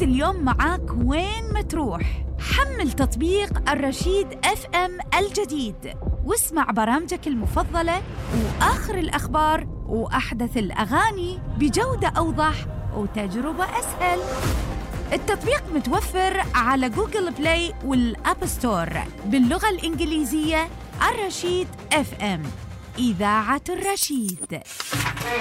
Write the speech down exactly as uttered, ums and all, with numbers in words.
الرشيد اليوم معاك وين ما تروح. حمل تطبيق الرشيد اف ام الجديد واسمع برامجك المفضلة وآخر الأخبار وأحدث الأغاني بجودة أوضح وتجربة أسهل. التطبيق متوفر على جوجل بلاي والأب ستور باللغة الإنجليزية. الرشيد اف ام، إذاعة الرشيد.